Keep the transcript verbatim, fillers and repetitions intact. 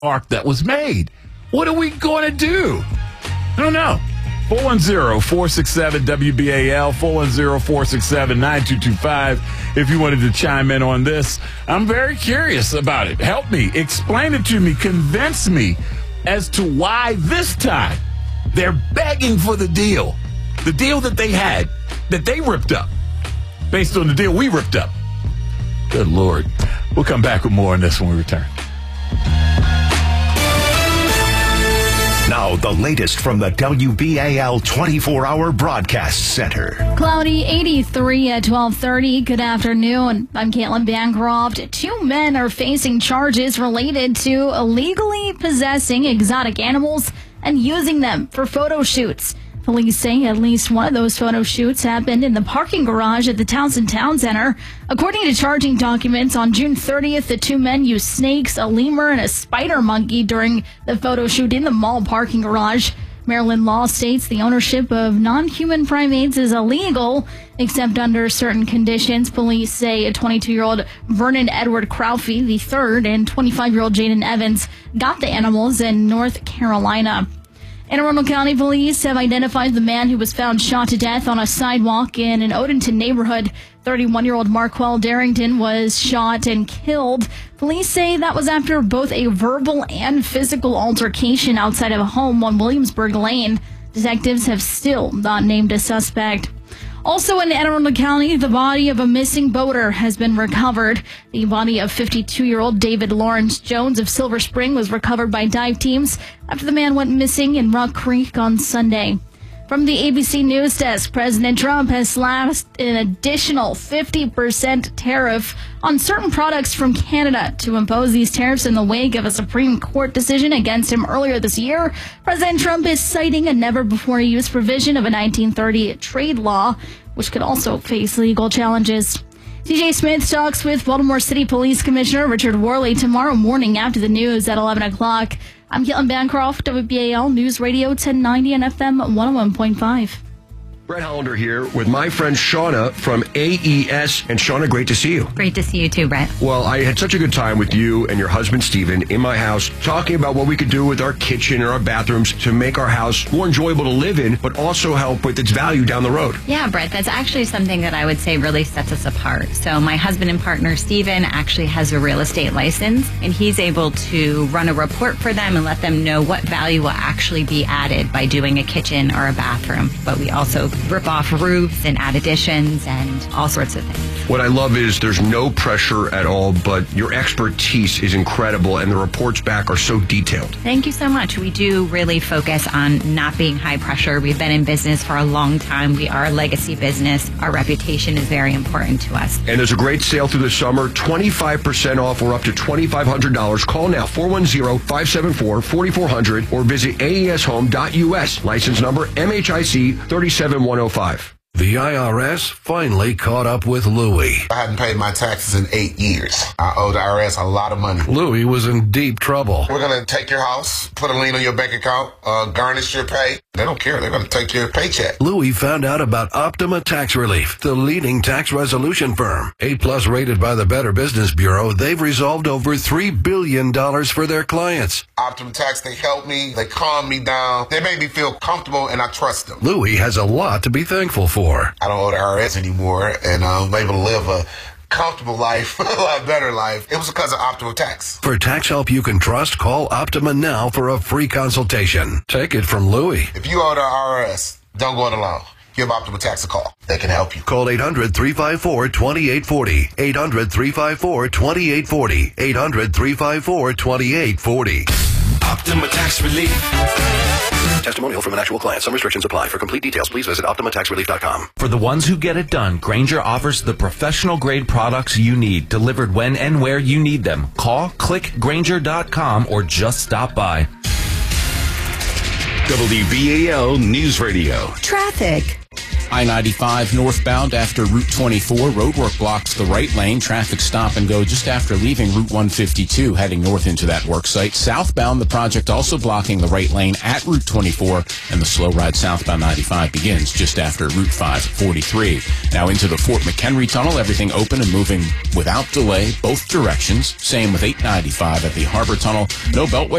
arc that was made. What are we going to do? I don't know. four one zero, four six seven, W B A L, four one zero, four six seven, nine two two five if you wanted to chime in on this. I'm very curious about it. Help me. Explain it to me. Convince me as to why this time they're begging for the deal. The deal that they had, that they ripped up, based on the deal we ripped up. Good Lord. We'll come back with more on this when we return. Now, the latest from the W B A L twenty-four hour Broadcast Center. Cloudy, eighty-three at twelve thirty. Good afternoon. I'm Caitlin Bancroft. Two men are facing charges related to illegally possessing exotic animals and using them for photo shoots. Police say at least one of those photo shoots happened in the parking garage at the Townsend Town Center. According to charging documents, on June thirtieth, the two men used snakes, a lemur, and a spider monkey during the photo shoot in the mall parking garage. Maryland law states the ownership of non-human primates is illegal, except under certain conditions. Police say a twenty-two-year-old Vernon Edward Crowfee the third and twenty-five-year-old Jaden Evans got the animals in North Carolina. Anne Arundel County Police have identified the man who was found shot to death on a sidewalk in an Odenton neighborhood. thirty-one-year-old Marquell Darrington was shot and killed. Police say that was after both a verbal and physical altercation outside of a home on Williamsburg Lane. Detectives have still not named a suspect. Also in Anne Arundel County, the body of a missing boater has been recovered. The body of fifty-two-year-old David Lawrence Jones of Silver Spring was recovered by dive teams after the man went missing in Rock Creek on Sunday. From the A B C News Desk, President Trump has slashed an additional fifty percent tariff on certain products from Canada. To impose these tariffs in the wake of a Supreme Court decision against him earlier this year, President Trump is citing a never-before-used provision of a nineteen thirty trade law, which could also face legal challenges. C J Smith talks with Baltimore City Police Commissioner Richard Worley tomorrow morning after the news at eleven o'clock. I'm Caitlin Bancroft, W B A L News Radio ten ninety and F M one oh one point five. Brett Hollander here with my friend Shauna from A E S. And Shauna, great to see you. Great to see you too, Brett. Well, I had such a good time with you and your husband, Steven, in my house, talking about what we could do with our kitchen and our bathrooms to make our house more enjoyable to live in, but also help with its value down the road. Yeah, Brett, that's actually something that I would say really sets us apart. So my husband and partner, Steven, actually has a real estate license, and he's able to run a report for them and let them know what value will actually be added by doing a kitchen or a bathroom. But we also rip off roofs and add additions and all sorts of things. What I love is there's no pressure at all, but your expertise is incredible, and the reports back are so detailed. Thank you so much. We do really focus on not being high pressure. We've been in business for a long time. We are a legacy business. Our reputation is very important to us. And there's a great sale through the summer, twenty-five percent off or up to twenty-five hundred dollars. Call now, four one zero, five seven four, four four zero zero or visit A E S home dot U S. License number M H I C three seven one zero five. The I R S finally caught up with Louie. I hadn't paid my taxes in eight years. I owe the I R S a lot of money. Louie was in deep trouble. We're going to take your house, put a lien on your bank account, uh, garnish your pay. They don't care. They're going to take your paycheck. Louie found out about Optima Tax Relief, the leading tax resolution firm. A-plus rated by the Better Business Bureau, they've resolved over three billion dollars for their clients. Optima Tax, they help me. They calm me down. They make me feel comfortable, and I trust them. Louie has a lot to be thankful for. I don't owe the I R S anymore, and I'm able to live a comfortable life, a lot better life. It was because of Optima Tax. For tax help you can trust, call Optima now for a free consultation. Take it from Louie. If you owe the I R S, don't go it alone. Give Optima Tax a call. They can help you. Call eight hundred, three five four, two eight four zero. eight hundred, three five four, two eight four zero. eight hundred, three five four, two eight four zero. Optima Tax Relief. Testimonial from an actual client. Some restrictions apply. For complete details, please visit Optima Tax Relief dot com. For the ones who get it done, Grainger offers the professional-grade products you need, delivered when and where you need them. Call, click Grainger dot com, or just stop by. W B A L News Radio. Traffic. I ninety-five northbound after Route twenty-four. Roadwork blocks the right lane. Traffic stop and go just after leaving Route one fifty-two, heading north into that work site. Southbound, the project also blocking the right lane at Route twenty-four, and the slow ride southbound ninety-five begins just after Route five forty-three. Now into the Fort McHenry Tunnel, everything open and moving without delay, both directions. Same with eight ninety-five at the Harbor Tunnel. No beltway